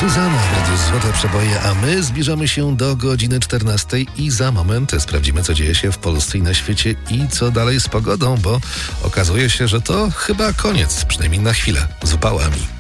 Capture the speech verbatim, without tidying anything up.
Zuzana w Radiu Złote Przeboje, a my zbliżamy się do godziny czternastej i za moment sprawdzimy, co dzieje się w Polsce i na świecie i co dalej z pogodą, bo okazuje się, że to chyba koniec, przynajmniej na chwilę, z upałami.